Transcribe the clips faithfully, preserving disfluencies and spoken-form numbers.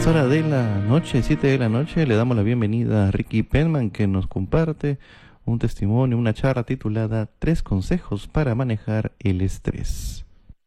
esta hora de la noche, siete de la noche, le damos la bienvenida a Ricky Penman, que nos comparte un testimonio, una charla titulada Tres consejos para manejar el estrés.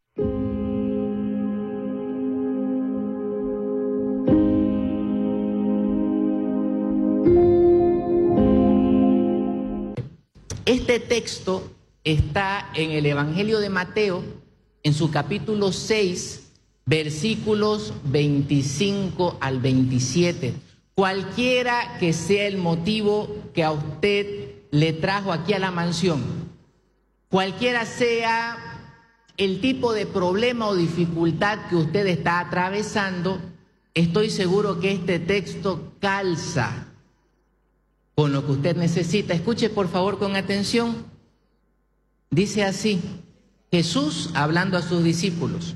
Este texto está en el Evangelio de Mateo, en su capítulo seis, versículos veinticinco al veintisiete. Cualquiera que sea el motivo que a usted le trajo aquí a la mansión, cualquiera sea el tipo de problema o dificultad que usted está atravesando, estoy seguro que este texto calza con lo que usted necesita. Escuche por favor con atención. Dice así, Jesús hablando a sus discípulos: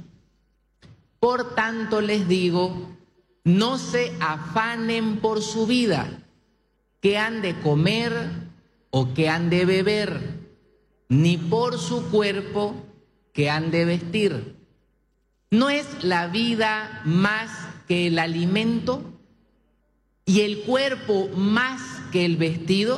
por tanto les digo, no se afanen por su vida, qué han de comer o qué han de beber, ni por su cuerpo, qué han de vestir. ¿No es la vida más que el alimento y el cuerpo más que el vestido?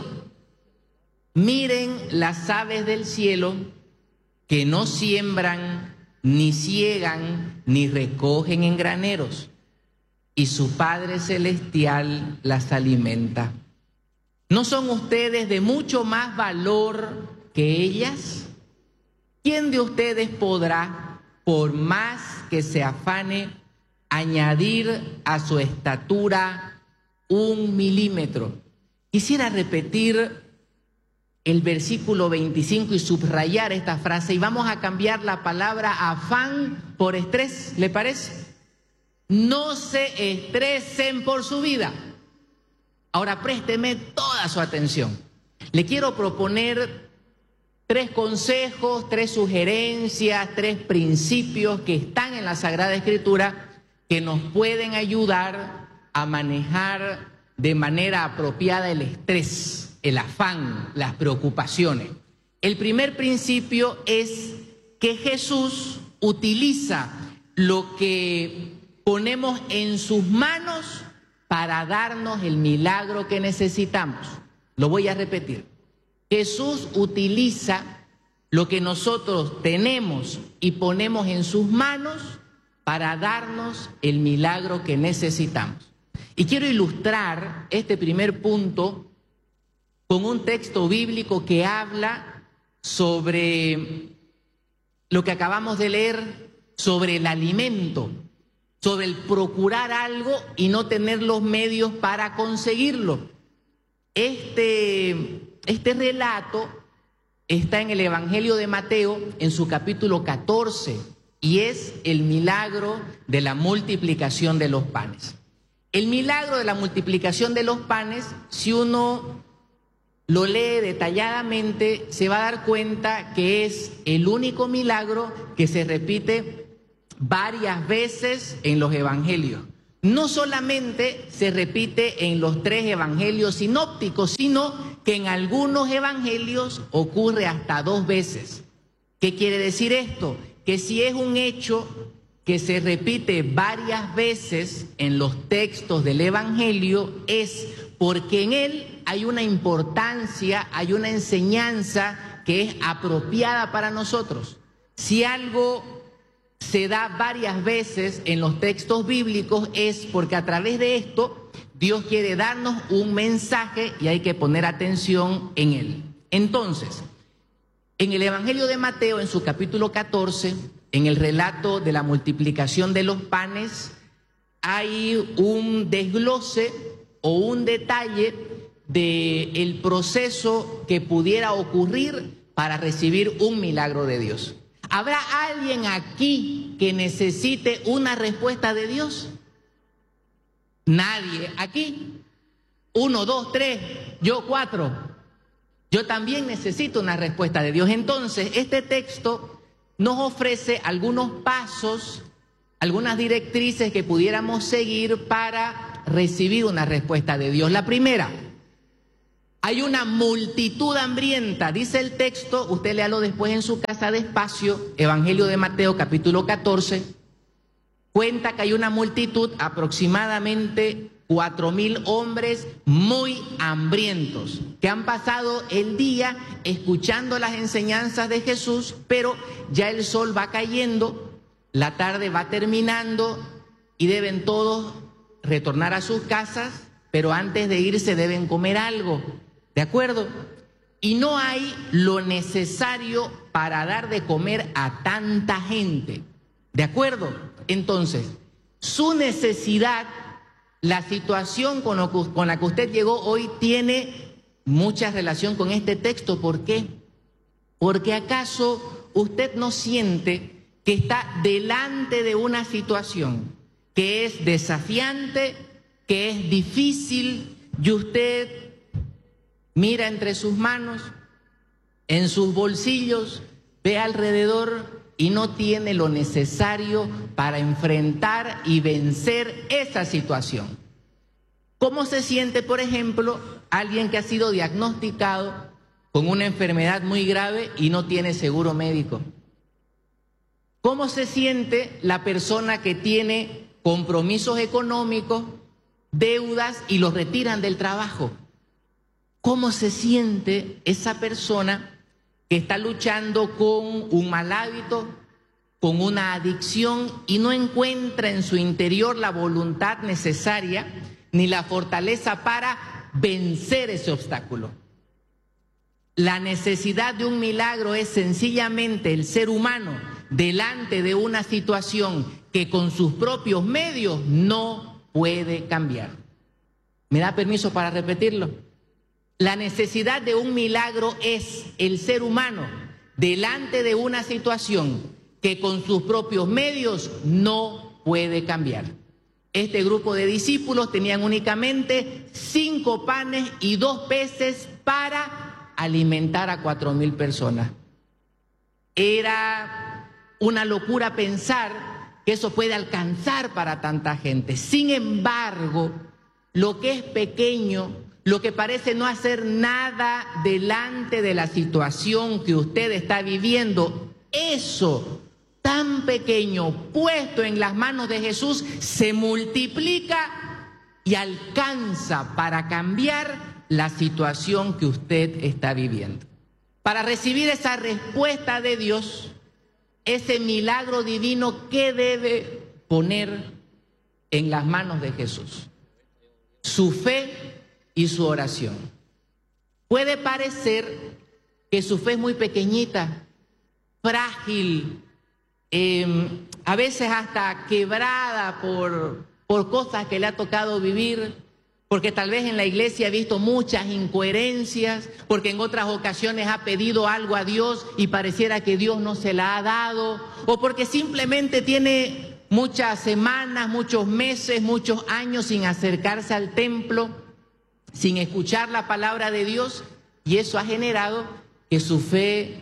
Miren las aves del cielo, que no siembran, ni ciegan, ni recogen en graneros, y su Padre Celestial las alimenta. ¿No son ustedes de mucho más valor que ellas? ¿Quién de ustedes podrá, por más que se afane, añadir a su estatura un milímetro? Quisiera repetir el versículo veinticinco y subrayar esta frase, y vamos a cambiar la palabra afán por estrés, ¿le parece? No se estresen por su vida. Ahora présteme toda su atención. Le quiero proponer tres consejos, tres sugerencias, tres principios que están en la Sagrada Escritura que nos pueden ayudar a manejar de manera apropiada el estrés, el afán, las preocupaciones. El primer principio es que Jesús utiliza lo que ponemos en sus manos para darnos el milagro que necesitamos. Lo voy a repetir. Jesús utiliza lo que nosotros tenemos y ponemos en sus manos para darnos el milagro que necesitamos. Y quiero ilustrar este primer punto con un texto bíblico que habla sobre lo que acabamos de leer, sobre el alimento, sobre el procurar algo y no tener los medios para conseguirlo. Este, este relato está en el Evangelio de Mateo, en su capítulo catorce, y es el milagro de la multiplicación de los panes. El milagro de la multiplicación de los panes, si uno lo lee detalladamente, se va a dar cuenta que es el único milagro que se repite varias veces en los evangelios. No solamente se repite en los tres evangelios sinópticos, sino que en algunos evangelios ocurre hasta dos veces. ¿Qué quiere decir esto? Que si es un hecho que se repite varias veces en los textos del evangelio, es porque en él hay una importancia, hay una enseñanza que es apropiada para nosotros. Si algo se da varias veces en los textos bíblicos es porque a través de esto Dios quiere darnos un mensaje y hay que poner atención en él. Entonces, en el Evangelio de Mateo, en su capítulo catorce, en el relato de la multiplicación de los panes, hay un desglose o un detalle del proceso que pudiera ocurrir para recibir un milagro de Dios. ¿Habrá alguien aquí que necesite una respuesta de Dios? Nadie aquí. Uno, dos, tres, yo cuatro. Yo también necesito una respuesta de Dios. Entonces, este texto nos ofrece algunos pasos, algunas directrices que pudiéramos seguir para recibir una respuesta de Dios. La primera, hay una multitud hambrienta, dice el texto, usted léalo después en su casa despacio, Evangelio de Mateo capítulo catorce, cuenta que hay una multitud, aproximadamente cuatro mil hombres muy hambrientos, que han pasado el día escuchando las enseñanzas de Jesús, pero ya el sol va cayendo, la tarde va terminando y deben todos retornar a sus casas, pero antes de irse deben comer algo, ¿de acuerdo? Y no hay lo necesario para dar de comer a tanta gente, ¿de acuerdo? Entonces, su necesidad, la situación con, lo que, con la que usted llegó hoy tiene mucha relación con este texto. ¿Por qué? Porque acaso usted no siente que está delante de una situación que es desafiante, que es difícil, y usted mira entre sus manos, en sus bolsillos, ve alrededor y no tiene lo necesario para enfrentar y vencer esa situación. ¿Cómo se siente, por ejemplo, alguien que ha sido diagnosticado con una enfermedad muy grave y no tiene seguro médico? ¿Cómo se siente la persona que tiene compromisos económicos, deudas y los retiran del trabajo? ¿Cómo se siente esa persona que está luchando con un mal hábito, con una adicción y no encuentra en su interior la voluntad necesaria ni la fortaleza para vencer ese obstáculo? La necesidad de un milagro es sencillamente el ser humano delante de una situación que con sus propios medios no puede cambiar. ¿Me da permiso para repetirlo? La necesidad de un milagro es el ser humano delante de una situación que con sus propios medios no puede cambiar. Este grupo de discípulos tenían únicamente cinco panes y dos peces para alimentar a cuatro mil personas. Era una locura pensar que eso puede alcanzar para tanta gente. Sin embargo, lo que es pequeño, lo que parece no hacer nada delante de la situación que usted está viviendo, eso tan pequeño puesto en las manos de Jesús se multiplica y alcanza para cambiar la situación que usted está viviendo. Para recibir esa respuesta de Dios, ese milagro divino, ¿qué debe poner en las manos de Jesús? Su fe y su oración. Puede parecer que su fe es muy pequeñita, frágil, eh, a veces hasta quebrada por, por cosas que le ha tocado vivir, porque tal vez en la iglesia ha visto muchas incoherencias, porque en otras ocasiones ha pedido algo a Dios y pareciera que Dios no se la ha dado, o porque simplemente tiene muchas semanas, muchos meses, muchos años sin acercarse al templo, sin escuchar la palabra de Dios, y eso ha generado que su fe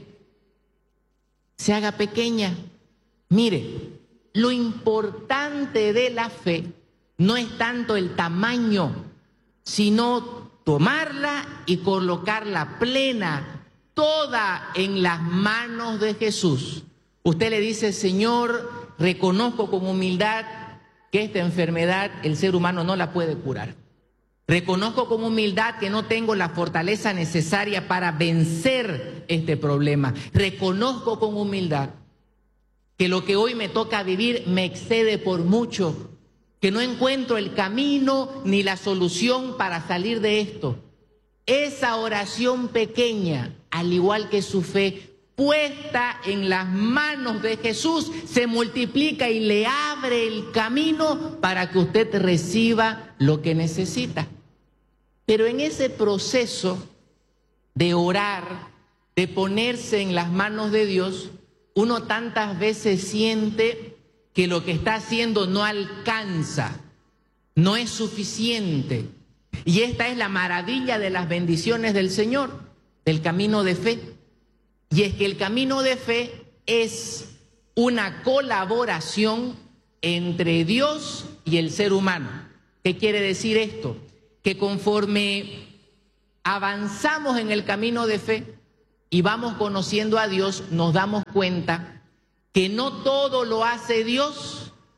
se haga pequeña. Mire, lo importante de la fe no es tanto el tamaño, sino tomarla y colocarla plena, toda en las manos de Jesús. Usted le dice: Señor, reconozco con humildad que esta enfermedad el ser humano no la puede curar. Reconozco con humildad que no tengo la fortaleza necesaria para vencer este problema. Reconozco con humildad que lo que hoy me toca vivir me excede por mucho, que no encuentro el camino ni la solución para salir de esto. Esa oración pequeña, al igual que su fe, puesta en las manos de Jesús, se multiplica y le abre el camino para que usted reciba lo que necesita. Pero en ese proceso de orar, de ponerse en las manos de Dios, uno tantas veces siente que lo que está haciendo no alcanza, no es suficiente. Y esta es la maravilla de las bendiciones del Señor, del camino de fe. Y es que el camino de fe es una colaboración entre Dios y el ser humano. ¿Qué quiere decir esto? Que conforme avanzamos en el camino de fe y vamos conociendo a Dios, nos damos cuenta que no todo lo hace Dios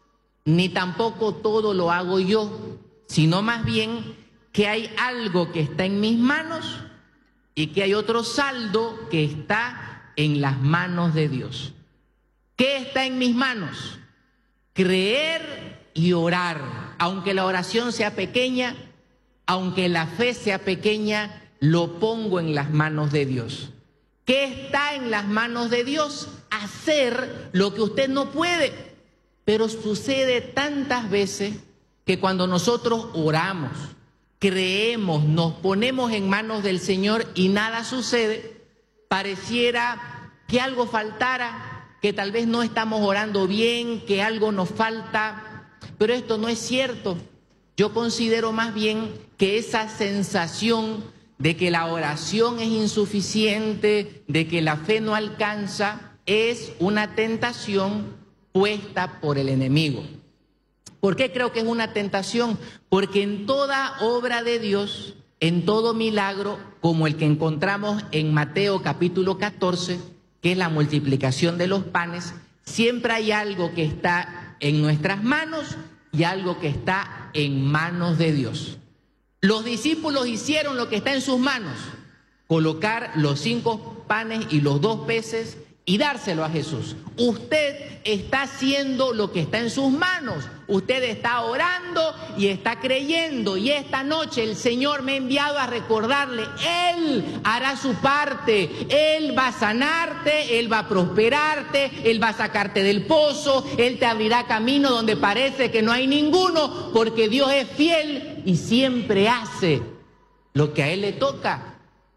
ni tampoco todo lo hago yo, sino más bien que hay algo que está en mis manos y que hay otro saldo que está en las manos de Dios. ¿Qué está en mis manos? Creer y orar. Aunque la oración sea pequeña, aunque la fe sea pequeña, lo pongo en las manos de Dios. ¿Qué está en las manos de Dios? Hacer lo que usted no puede. Pero sucede tantas veces que cuando nosotros oramos, creemos, nos ponemos en manos del Señor y nada sucede, pareciera que algo faltara, que tal vez no estamos orando bien, que algo nos falta, pero esto no es cierto. Yo considero más bien que esa sensación de que la oración es insuficiente, de que la fe no alcanza, es una tentación puesta por el enemigo. ¿Por qué creo que es una tentación? Porque en toda obra de Dios, en todo milagro, como el que encontramos en Mateo capítulo catorce, que es la multiplicación de los panes, siempre hay algo que está en nuestras manos y algo que está en manos de Dios. Los discípulos hicieron lo que está en sus manos, colocar los cinco panes y los dos peces y dárselo a Jesús. Usted está haciendo lo que está en sus manos. Usted está orando y está creyendo. Y esta noche el Señor me ha enviado a recordarle, Él hará su parte. Él va a sanarte, Él va a prosperarte, Él va a sacarte del pozo, Él te abrirá camino donde parece que no hay ninguno, porque Dios es fiel y siempre hace lo que a Él le toca.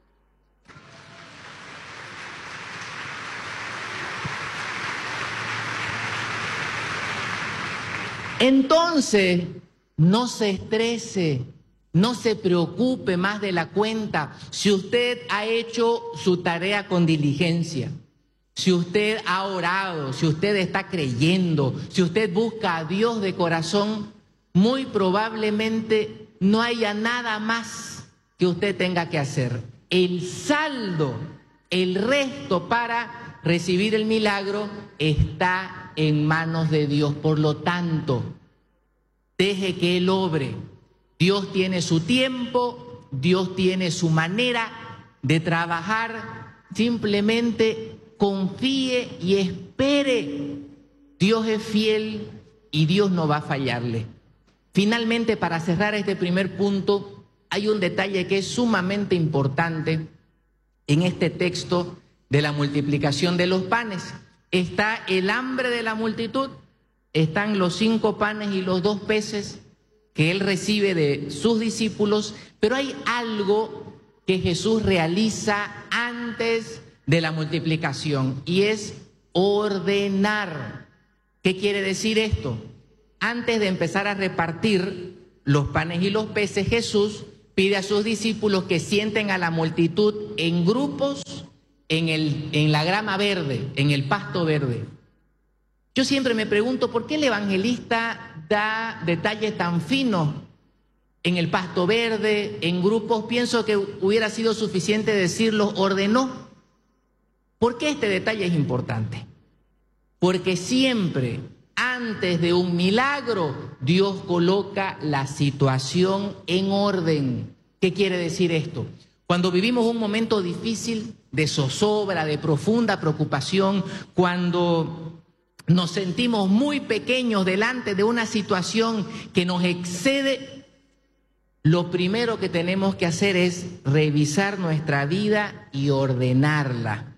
Entonces, no se estrese, no se preocupe más de la cuenta. Si usted ha hecho su tarea con diligencia, si usted ha orado, si usted está creyendo, si usted busca a Dios de corazón, muy probablemente no haya nada más que usted tenga que hacer. El saldo, el resto para recibir el milagro está en manos de Dios. Por lo tanto, deje que Él obre. Dios tiene su tiempo, Dios tiene su manera de trabajar. Simplemente confíe y espere. Dios es fiel y Dios no va a fallarle. Finalmente, para cerrar este primer punto, hay un detalle que es sumamente importante en este texto de la multiplicación de los panes. Está el hambre de la multitud, están los cinco panes y los dos peces que Él recibe de sus discípulos, pero hay algo que Jesús realiza antes de la multiplicación y es ordenar. ¿Qué quiere decir esto? Antes de empezar a repartir los panes y los peces, Jesús pide a sus discípulos que sienten a la multitud en grupos en, el, en la grama verde, en el pasto verde. Yo siempre me pregunto por qué el evangelista da detalles tan finos en el pasto verde, en grupos. Pienso que hubiera sido suficiente decirlo, ordenó. ¿Por qué este detalle es importante? Porque siempre, antes de un milagro, Dios coloca la situación en orden. ¿Qué quiere decir esto? Cuando vivimos un momento difícil, de zozobra, de profunda preocupación, cuando nos sentimos muy pequeños delante de una situación que nos excede, lo primero que tenemos que hacer es revisar nuestra vida y ordenarla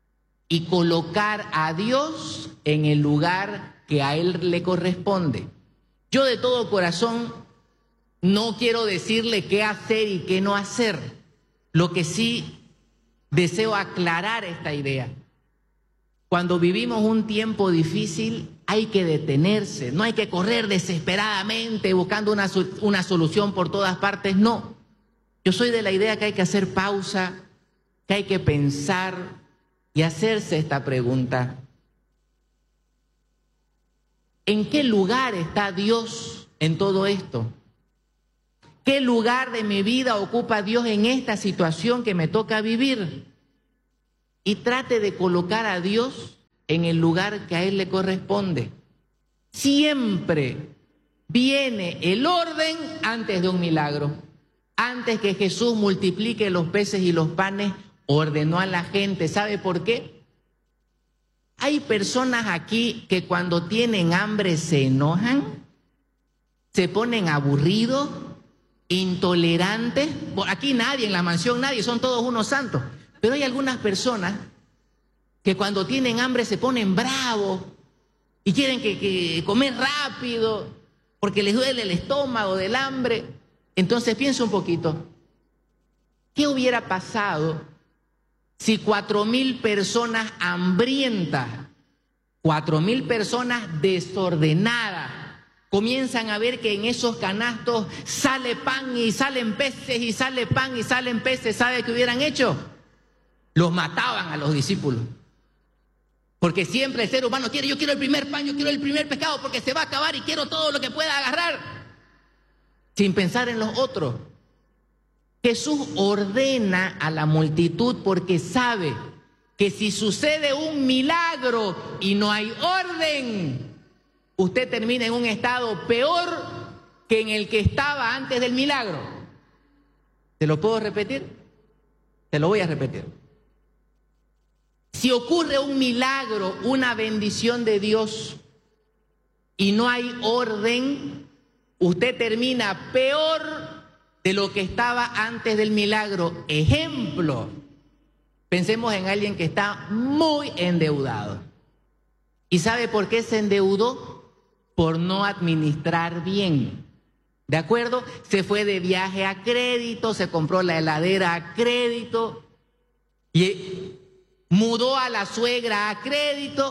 y colocar a Dios en el lugar que a Él le corresponde. Yo de todo corazón no quiero decirle qué hacer y qué no hacer. Lo que sí deseo aclarar esta idea. Cuando vivimos un tiempo difícil hay que detenerse, no hay que correr desesperadamente buscando una, una solución por todas partes, no. Yo soy de la idea que hay que hacer pausa, que hay que pensar y hacerse esta pregunta. ¿En qué lugar está Dios en todo esto? ¿Qué lugar de mi vida ocupa Dios en esta situación que me toca vivir? Y trate de colocar a Dios en el lugar que a Él le corresponde. Siempre viene el orden antes de un milagro. Antes que Jesús multiplique los peces y los panes, ordenó a la gente. ¿Sabe por qué? Hay personas aquí que cuando tienen hambre se enojan, se ponen aburridos, intolerantes. Aquí nadie, en la mansión nadie, son todos unos santos. Pero hay algunas personas que cuando tienen hambre se ponen bravos y quieren que, que comer rápido porque les duele el estómago del hambre. Entonces piensa un poquito, ¿qué hubiera pasado si cuatro mil personas hambrientas, cuatro mil personas desordenadas, comienzan a ver que en esos canastos sale pan y salen peces y sale pan y salen peces? ¿Sabe qué hubieran hecho? Los mataban a los discípulos. Porque siempre el ser humano quiere, yo quiero el primer pan, yo quiero el primer pescado porque se va a acabar y quiero todo lo que pueda agarrar, sin pensar en los otros. Jesús ordena a la multitud porque sabe que si sucede un milagro y no hay orden, usted termina en un estado peor que en el que estaba antes del milagro. ¿Te lo puedo repetir? Te lo voy a repetir. Si ocurre un milagro, una bendición de Dios, y no hay orden, usted termina peor de lo que estaba antes del milagro. Ejemplo, pensemos en alguien que está muy endeudado. ¿Y sabe por qué se endeudó? Por no administrar bien. ¿De acuerdo? Se fue de viaje a crédito, se compró la heladera a crédito y mudó a la suegra a crédito.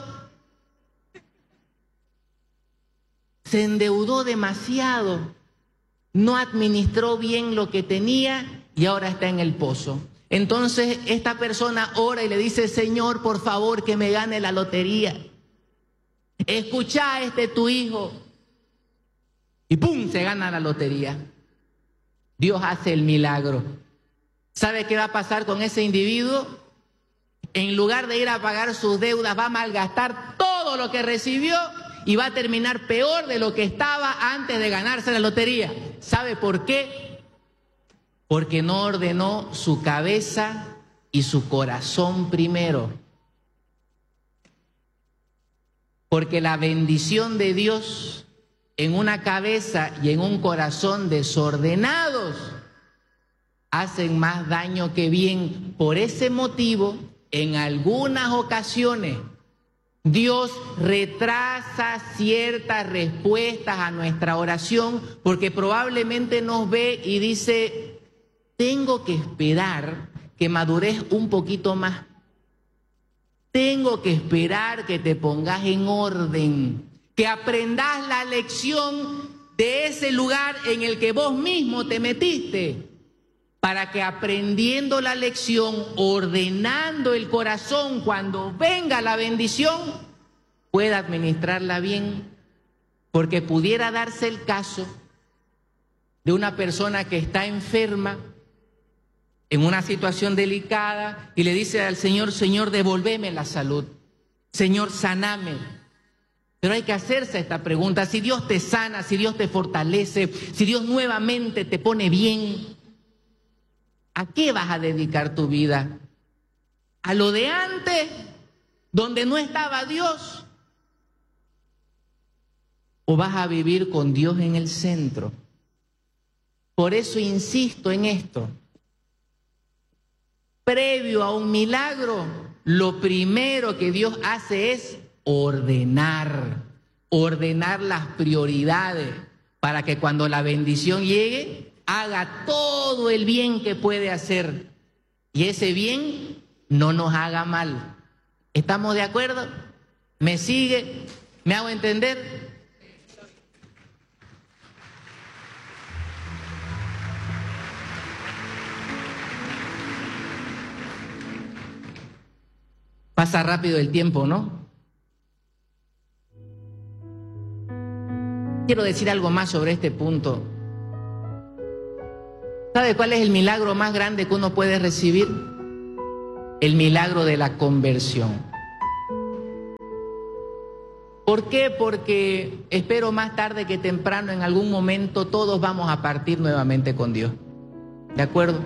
Se endeudó demasiado, no administró bien lo que tenía y ahora está en el pozo. Entonces esta persona ora y le dice: Señor, por favor, que me gane la lotería. Escucha a este tu hijo. Y ¡pum!, se gana la lotería. Dios hace el milagro. ¿Sabe qué va a pasar con ese individuo? En lugar de ir a pagar sus deudas, va a malgastar todo lo que recibió y va a terminar peor de lo que estaba antes de ganarse la lotería. ¿Sabe por qué? Porque no ordenó su cabeza y su corazón primero. Porque la bendición de Dios en una cabeza y en un corazón desordenados hacen más daño que bien. Por ese motivo, en algunas ocasiones, Dios retrasa ciertas respuestas a nuestra oración porque probablemente nos ve y dice: tengo que esperar que madures un poquito más. Tengo que esperar que te pongas en orden, que aprendas la lección de ese lugar en el que vos mismo te metiste, para que aprendiendo la lección, ordenando el corazón, cuando venga la bendición, pueda administrarla bien. Porque pudiera darse el caso de una persona que está enferma, en una situación delicada, y le dice al Señor: Señor, devolveme la salud. Señor, saname. Pero hay que hacerse esta pregunta: si Dios te sana, si Dios te fortalece, si Dios nuevamente te pone bien, ¿a qué vas a dedicar tu vida? ¿A lo de antes, donde no estaba Dios? ¿O vas a vivir con Dios en el centro? Por eso insisto en esto. Previo a un milagro, lo primero que Dios hace es ordenar, ordenar las prioridades para que cuando la bendición llegue, haga todo el bien que puede hacer y ese bien no nos haga mal. ¿Estamos de acuerdo? ¿Me sigue? ¿Me hago entender? Pasa rápido el tiempo, ¿no? Quiero decir algo más sobre este punto. ¿Sabe cuál es el milagro más grande que uno puede recibir? El milagro de la conversión. ¿Por qué? Porque espero más tarde que temprano, en algún momento, todos vamos a partir nuevamente con Dios. ¿De acuerdo?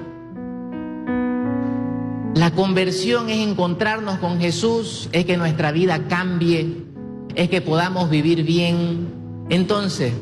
La conversión es encontrarnos con Jesús, es que nuestra vida cambie, es que podamos vivir bien. Entonces,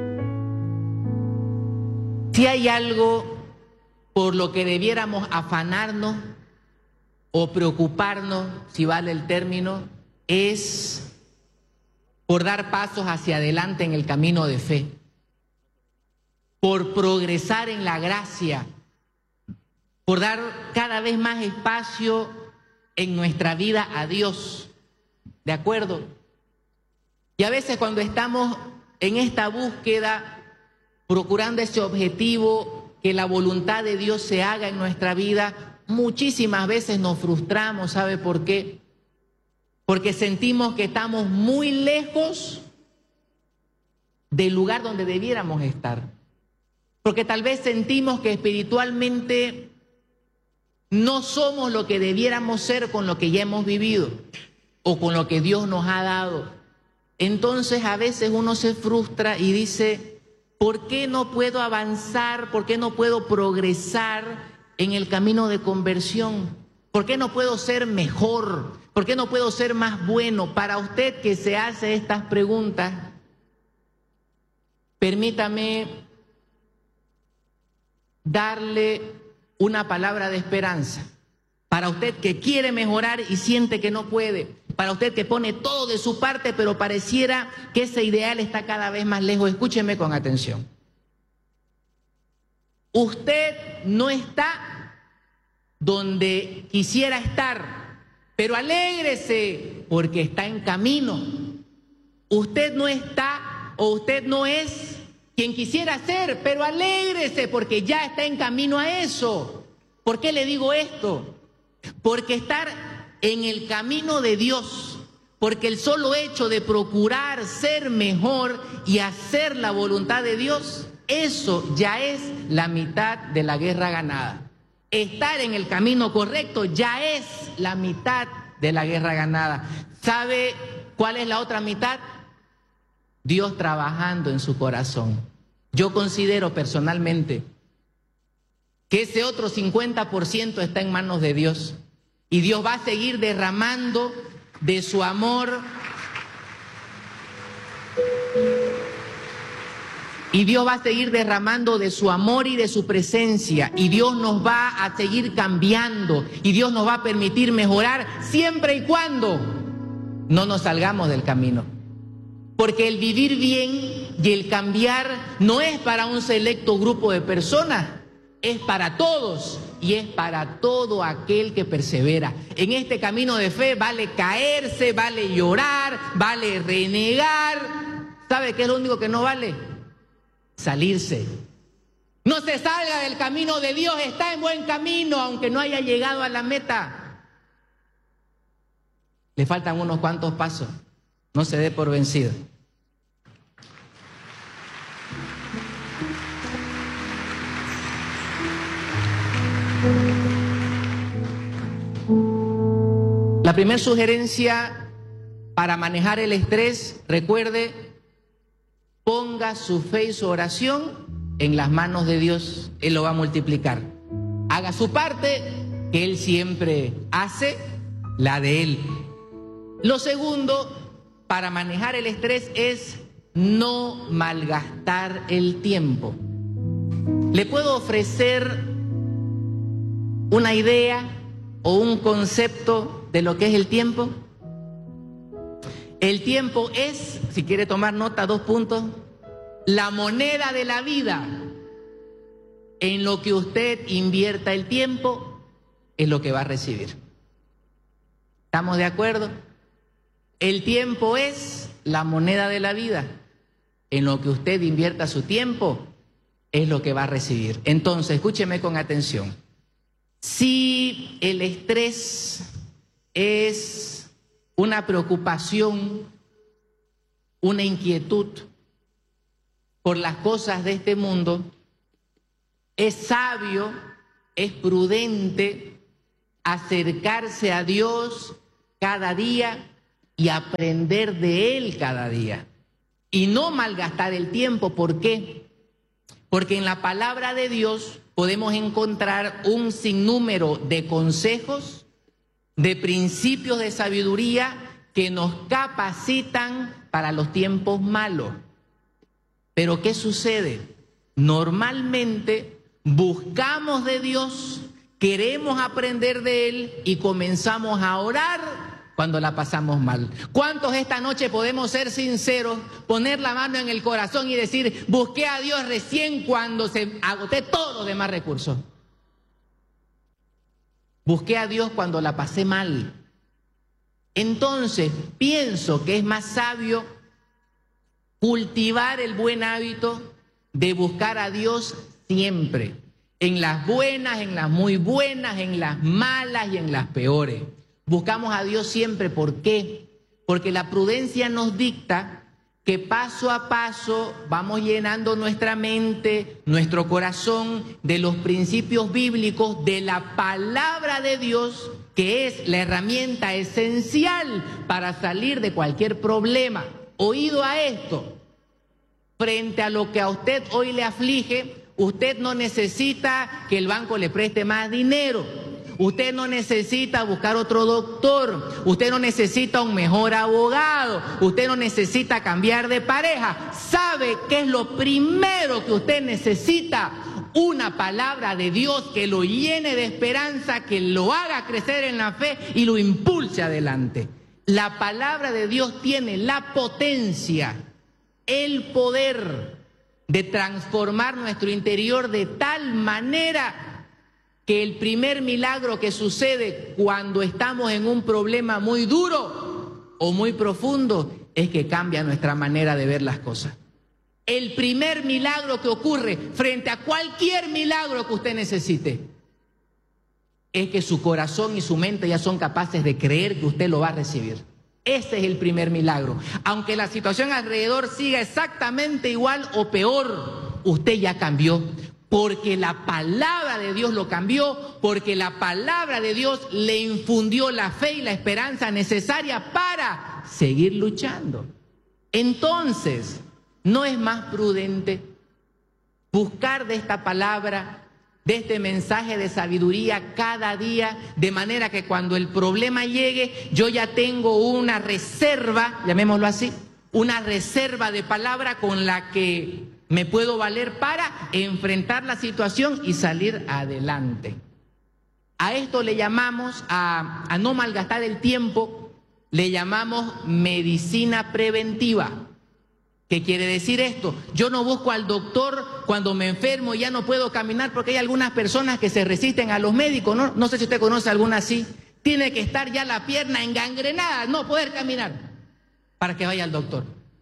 si hay algo por lo que debiéramos afanarnos o preocuparnos, si vale el término, es por dar pasos hacia adelante en el camino de fe, por progresar en la gracia, por dar cada vez más espacio en nuestra vida a Dios. ¿De acuerdo? Y a veces cuando estamos en esta búsqueda, procurando ese objetivo, que la voluntad de Dios se haga en nuestra vida, muchísimas veces nos frustramos. ¿Sabe por qué? Porque sentimos que estamos muy lejos del lugar donde debiéramos estar. Porque tal vez sentimos que espiritualmente no somos lo que debiéramos ser con lo que ya hemos vivido o con lo que Dios nos ha dado. Entonces a veces uno se frustra y dice, ¿por qué no puedo avanzar? ¿Por qué no puedo progresar en el camino de conversión? ¿Por qué no puedo ser mejor? ¿Por qué no puedo ser más bueno? Para usted que se hace estas preguntas, permítame darle una palabra de esperanza. Para usted que quiere mejorar y siente que no puede. Para usted que pone todo de su parte, pero pareciera que ese ideal está cada vez más lejos. Escúcheme con atención. Usted no está donde quisiera estar, pero alégrese porque está en camino. Usted no está o usted no es quien quisiera ser, pero alégrese porque ya está en camino a eso. ¿Por qué le digo esto? Porque estar en el camino de Dios, porque el solo hecho de procurar ser mejor y hacer la voluntad de Dios, eso ya es la mitad de la guerra ganada. Estar en el camino correcto ya es la mitad de la guerra ganada. ¿Sabe cuál es la otra mitad? Dios trabajando en su corazón. Yo considero personalmente que ese otro cincuenta por ciento está en manos de Dios. Y Dios va a seguir derramando de su amor. Y Dios va a seguir derramando de su amor y de su presencia. Y Dios nos va a seguir cambiando. Y Dios nos va a permitir mejorar siempre y cuando no nos salgamos del camino. Porque el vivir bien y el cambiar no es para un selecto grupo de personas. Es para todos y es para todo aquel que persevera. En este camino de fe vale caerse, vale llorar, vale renegar. ¿Sabe qué es lo único que no vale? Salirse. No se salga del camino de Dios, está en buen camino, aunque no haya llegado a la meta. Le faltan unos cuantos pasos. No se dé por vencido. La primera sugerencia para manejar el estrés, recuerde, ponga su fe y su oración en las manos de Dios. Él lo va a multiplicar. Haga su parte, que Él siempre hace la de Él. Lo segundo para manejar el estrés es no malgastar el tiempo. Le puedo ofrecer una idea o un concepto de lo que es el tiempo. El tiempo es, si quiere tomar nota, dos puntos, la moneda de la vida. En lo que usted invierta el tiempo, es lo que va a recibir. ¿Estamos de acuerdo? El tiempo es la moneda de la vida. En lo que usted invierta su tiempo, es lo que va a recibir. Entonces, escúcheme con atención. Si el estrés es una preocupación, una inquietud por las cosas de este mundo, es sabio, es prudente acercarse a Dios cada día y aprender de Él cada día. Y no malgastar el tiempo. ¿Por qué? Porque en la palabra de Dios podemos encontrar un sinnúmero de consejos, de principios de sabiduría que nos capacitan para los tiempos malos. Pero ¿qué sucede? Normalmente buscamos de Dios, queremos aprender de Él y comenzamos a orar cuando la pasamos mal. ¿Cuántos esta noche podemos ser sinceros, poner la mano en el corazón y decir, busqué a Dios recién cuando se agoté todos los demás recursos? Busqué a Dios cuando la pasé mal. Entonces, pienso que es más sabio cultivar el buen hábito de buscar a Dios siempre, en las buenas, en las muy buenas, en las malas y en las peores. Buscamos a Dios siempre. ¿Por qué? Porque la prudencia nos dicta que paso a paso vamos llenando nuestra mente, nuestro corazón de los principios bíblicos, de la palabra de Dios, que es la herramienta esencial para salir de cualquier problema. Oído a esto, frente a lo que a usted hoy le aflige, usted no necesita que el banco le preste más dinero. Usted no necesita buscar otro doctor, usted no necesita un mejor abogado, usted no necesita cambiar de pareja. ¿Sabe qué es lo primero que usted necesita? Una palabra de Dios que lo llene de esperanza, que lo haga crecer en la fe y lo impulse adelante. La palabra de Dios tiene la potencia, el poder de transformar nuestro interior de tal manera que el primer milagro que sucede cuando estamos en un problema muy duro o muy profundo es que cambia nuestra manera de ver las cosas. El primer milagro que ocurre frente a cualquier milagro que usted necesite es que su corazón y su mente ya son capaces de creer que usted lo va a recibir. Ese es el primer milagro. Aunque la situación alrededor siga exactamente igual o peor, usted ya cambió. Porque la palabra de Dios lo cambió, porque la palabra de Dios le infundió la fe y la esperanza necesaria para seguir luchando. Entonces, ¿no es más prudente buscar de esta palabra, de este mensaje de sabiduría cada día, de manera que cuando el problema llegue, yo ya tengo una reserva, llamémoslo así, una reserva de palabra con la que me puedo valer para enfrentar la situación y salir adelante? A esto le llamamos, a, a no malgastar el tiempo, le llamamos medicina preventiva. ¿Qué quiere decir esto? Yo no busco al doctor cuando me enfermo y ya no puedo caminar, porque hay algunas personas que se resisten a los médicos, ¿no? No sé si usted conoce alguna así. Tiene que estar ya la pierna engangrenada, no poder caminar, para que vaya al doctor.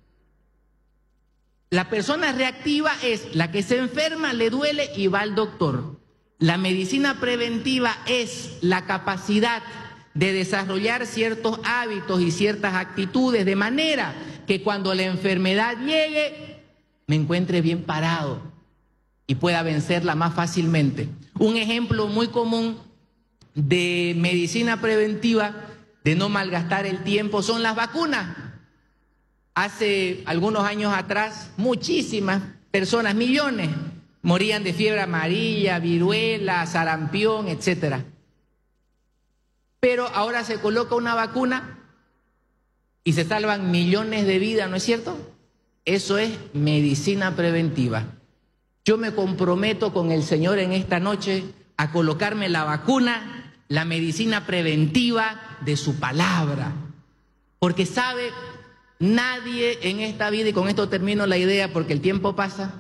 La persona reactiva es la que se enferma, le duele y va al doctor. La medicina preventiva es la capacidad de desarrollar ciertos hábitos y ciertas actitudes de manera que cuando la enfermedad llegue me encuentre bien parado y pueda vencerla más fácilmente. Un ejemplo muy común de medicina preventiva, de no malgastar el tiempo, son las vacunas. Hace algunos años atrás, muchísimas personas, millones, morían de fiebre amarilla, viruela, sarampión, etcétera. Pero ahora se coloca una vacuna y se salvan millones de vidas, ¿no es cierto? Eso es medicina preventiva. Yo me comprometo con el Señor en esta noche a colocarme la vacuna, la medicina preventiva de su palabra. Porque sabe, nadie en esta vida, y con esto termino la idea porque el tiempo pasa,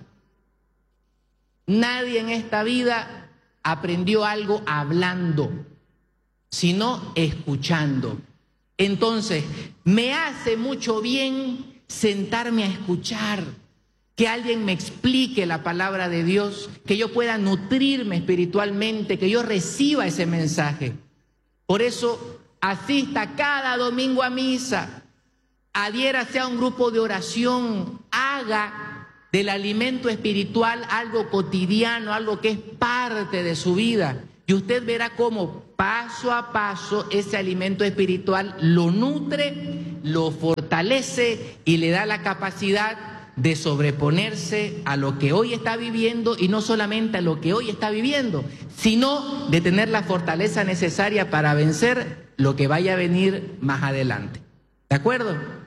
nadie en esta vida aprendió algo hablando, sino escuchando. Entonces, me hace mucho bien sentarme a escuchar, que alguien me explique la palabra de Dios, que yo pueda nutrirme espiritualmente, que yo reciba ese mensaje. Por eso, asista cada domingo a misa, adhiérase a un grupo de oración, haga del alimento espiritual algo cotidiano, algo que es parte de su vida. Y usted verá cómo paso a paso ese alimento espiritual lo nutre, lo fortalece y le da la capacidad de sobreponerse a lo que hoy está viviendo, y no solamente a lo que hoy está viviendo, sino de tener la fortaleza necesaria para vencer lo que vaya a venir más adelante. ¿De acuerdo?